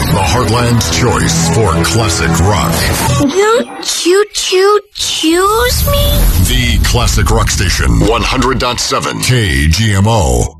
The Heartland's choice for classic rock. Won't you choose me? The Classic Rock Station, 100.7 KGMO.